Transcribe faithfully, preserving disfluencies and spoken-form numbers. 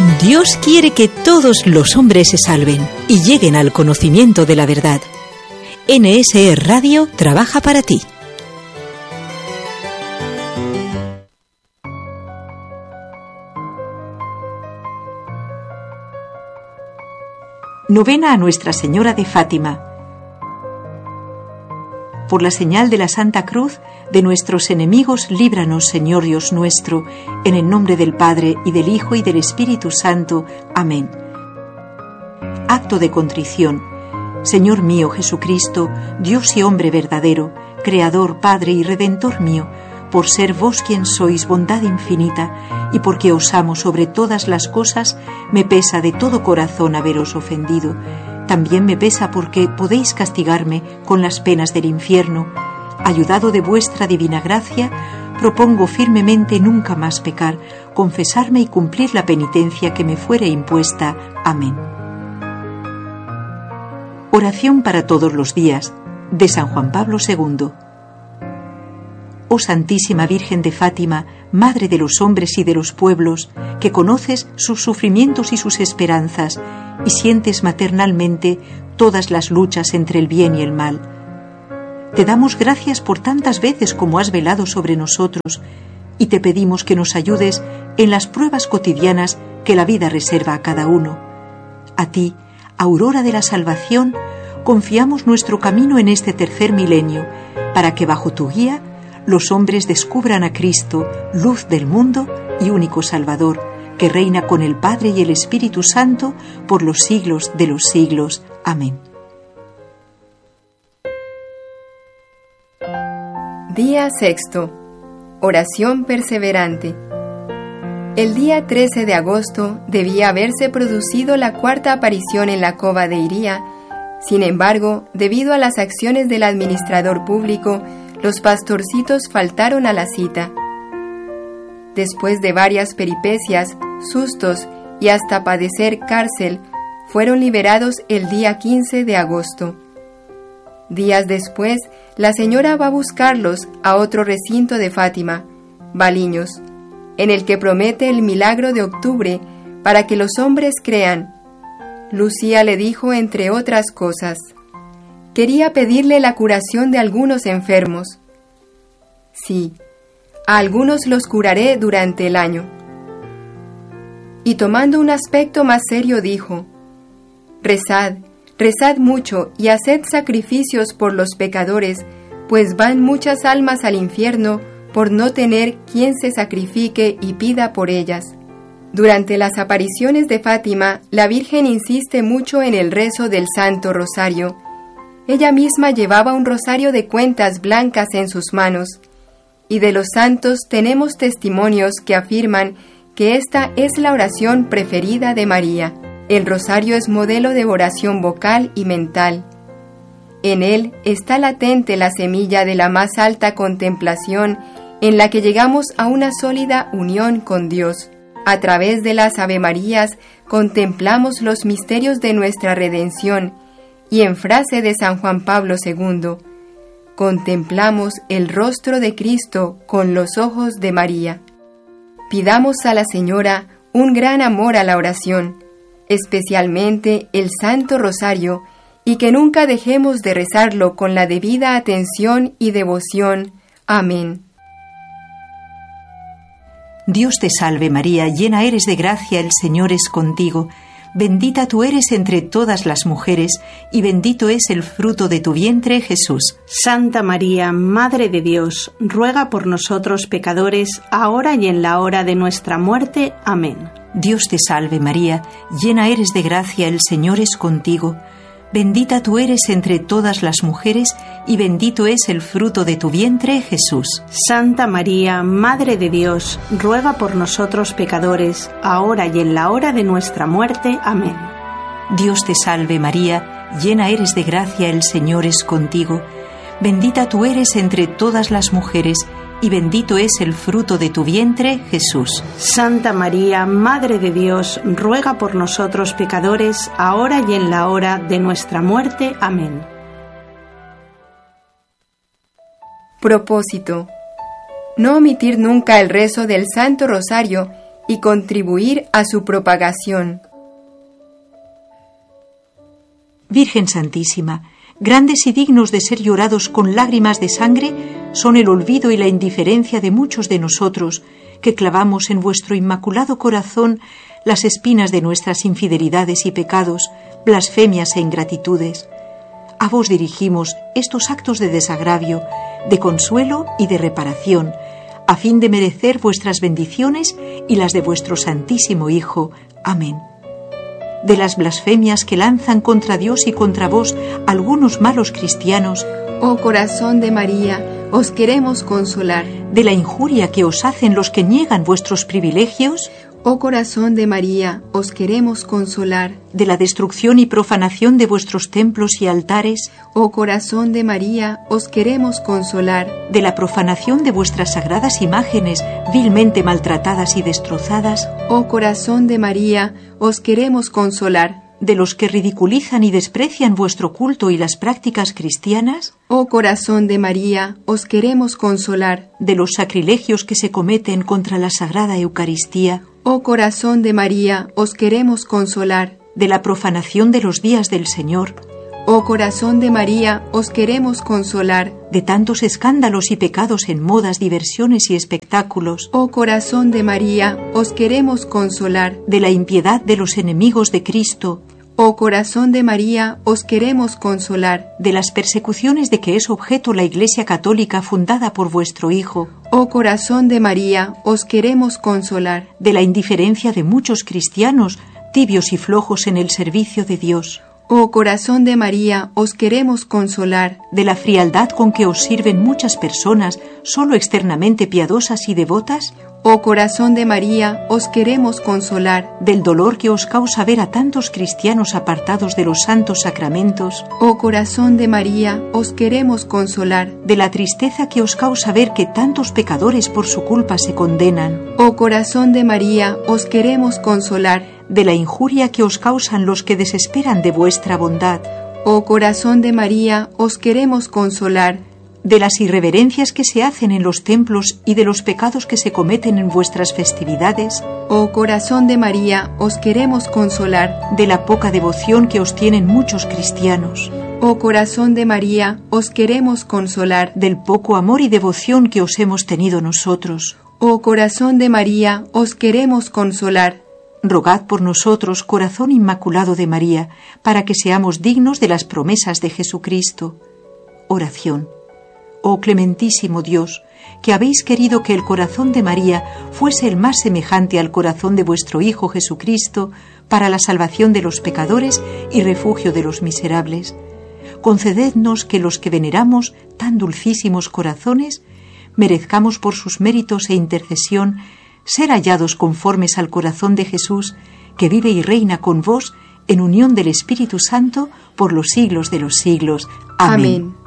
Dios quiere que todos los hombres se salven y lleguen al conocimiento de la verdad. N S E Radio trabaja para ti. Novena a Nuestra Señora de Fátima. Por la señal de la Santa Cruz, de nuestros enemigos, líbranos, Señor Dios nuestro, en el nombre del Padre, y del Hijo, y del Espíritu Santo. Amén. Acto de contrición. Señor mío Jesucristo, Dios y hombre verdadero, Creador, Padre y Redentor mío, por ser vos quien sois bondad infinita, y porque os amo sobre todas las cosas, me pesa de todo corazón haberos ofendido. También me pesa porque podéis castigarme con las penas del infierno. Ayudado de vuestra divina gracia, propongo firmemente nunca más pecar, confesarme y cumplir la penitencia que me fuere impuesta. Amén. Oración para todos los días, de San Juan Pablo segundo. Oh Santísima Virgen de Fátima, Madre de los hombres y de los pueblos, que conoces sus sufrimientos y sus esperanzas, y sientes maternalmente todas las luchas entre el bien y el mal. Te damos gracias por tantas veces como has velado sobre nosotros, y te pedimos que nos ayudes en las pruebas cotidianas que la vida reserva a cada uno. A ti, Aurora de la Salvación, confiamos nuestro camino en este tercer milenio, para que bajo tu guía los hombres descubran a Cristo, luz del mundo y único Salvador, que reina con el Padre y el Espíritu Santo por los siglos de los siglos. Amén. Día sexto. Oración perseverante. El día trece de agosto debía haberse producido la cuarta aparición en la cova de Iría. Sin embargo, debido a las acciones del administrador público, los pastorcitos faltaron a la cita. Después de varias peripecias, sustos y hasta padecer cárcel, fueron liberados el día quince de agosto. Días después, la señora va a buscarlos a otro recinto de Fátima, Baliños, en el que promete el milagro de octubre para que los hombres crean. Lucía le dijo, entre otras cosas, quería pedirle la curación de algunos enfermos. Sí, a algunos los curaré durante el año. Y tomando un aspecto más serio dijo, rezad, rezad mucho y haced sacrificios por los pecadores, pues van muchas almas al infierno por no tener quien se sacrifique y pida por ellas. Durante las apariciones de Fátima, la Virgen insiste mucho en el rezo del Santo Rosario. Ella misma llevaba un rosario de cuentas blancas en sus manos, y de los santos tenemos testimonios que afirman que esta es la oración preferida de María. El rosario es modelo de oración vocal y mental. En él está latente la semilla de la más alta contemplación en la que llegamos a una sólida unión con Dios. A través de las Avemarías contemplamos los misterios de nuestra redención y en frase de San Juan Pablo segundo, contemplamos el rostro de Cristo con los ojos de María. Pidamos a la Señora un gran amor a la oración, especialmente el Santo Rosario, y que nunca dejemos de rezarlo con la debida atención y devoción. Amén. Dios te salve María, llena eres de gracia, el Señor es contigo. Bendita tú eres entre todas las mujeres, y bendito es el fruto de tu vientre, Jesús. Santa María, Madre de Dios, ruega por nosotros pecadores, ahora y en la hora de nuestra muerte. Amén. Dios te salve María, llena eres de gracia, el Señor es contigo. Bendita tú eres entre todas las mujeres, y bendito es el fruto de tu vientre, Jesús. Santa María, Madre de Dios, ruega por nosotros pecadores, ahora y en la hora de nuestra muerte. Amén. Dios te salve María, llena eres de gracia, el Señor es contigo. Bendita tú eres entre todas las mujeres, y bendito es el fruto de tu vientre, Jesús. Santa María, Madre de Dios, ruega por nosotros pecadores, ahora y en la hora de nuestra muerte. Amén. Propósito: no omitir nunca el rezo del Santo Rosario y contribuir a su propagación. Virgen Santísima, grandes y dignos de ser llorados con lágrimas de sangre son el olvido y la indiferencia de muchos de nosotros que clavamos en vuestro inmaculado corazón las espinas de nuestras infidelidades y pecados, blasfemias e ingratitudes. A vos dirigimos estos actos de desagravio, de consuelo y de reparación, a fin de merecer vuestras bendiciones y las de vuestro Santísimo Hijo. Amén. De las blasfemias que lanzan contra Dios y contra vos algunos malos cristianos, oh corazón de María, os queremos consolar. De la injuria que os hacen los que niegan vuestros privilegios, oh corazón de María, os queremos consolar. De la destrucción y profanación de vuestros templos y altares, oh corazón de María, os queremos consolar. De la profanación de vuestras sagradas imágenes, vilmente maltratadas y destrozadas, oh corazón de María, os queremos consolar. De los que ridiculizan y desprecian vuestro culto y las prácticas cristianas, oh corazón de María, os queremos consolar. De los sacrilegios que se cometen contra la Sagrada Eucaristía, oh corazón de María, os queremos consolar. De la profanación de los días del Señor, oh corazón de María, os queremos consolar. De tantos escándalos y pecados en modas, diversiones y espectáculos, oh corazón de María, os queremos consolar. De la impiedad de los enemigos de Cristo, oh corazón de María, os queremos consolar. De las persecuciones de que es objeto la Iglesia Católica fundada por vuestro Hijo, oh corazón de María, os queremos consolar. De la indiferencia de muchos cristianos, tibios y flojos en el servicio de Dios, oh corazón de María, os queremos consolar. De la frialdad con que os sirven muchas personas, solo externamente piadosas y devotas, oh corazón de María, os queremos consolar. Del dolor que os causa ver a tantos cristianos apartados de los santos sacramentos, oh corazón de María, os queremos consolar. De la tristeza que os causa ver que tantos pecadores por su culpa se condenan, oh corazón de María, os queremos consolar. De la injuria que os causan los que desesperan de vuestra bondad, oh corazón de María, os queremos consolar. De las irreverencias que se hacen en los templos y de los pecados que se cometen en vuestras festividades, oh corazón de María, os queremos consolar. De la poca devoción que os tienen muchos cristianos, oh corazón de María, os queremos consolar. Del poco amor y devoción que os hemos tenido nosotros, oh corazón de María, os queremos consolar. Rogad por nosotros, corazón inmaculado de María, para que seamos dignos de las promesas de Jesucristo. Oración. Oh clementísimo Dios, que habéis querido que el corazón de María fuese el más semejante al corazón de vuestro Hijo Jesucristo para la salvación de los pecadores y refugio de los miserables, concedednos que los que veneramos tan dulcísimos corazones merezcamos por sus méritos e intercesión ser hallados conformes al corazón de Jesús, que vive y reina con vos en unión del Espíritu Santo por los siglos de los siglos. Amén. Amén.